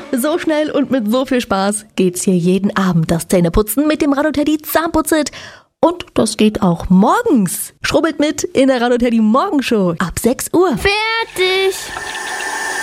So schnell und mit so viel Spaß geht's hier jeden Abend das Zähneputzen mit dem Radoteddy Zahnputzit. Und das geht auch morgens. Schrubbelt mit in der Radoteddy Morgenshow ab 6 Uhr. Fertig!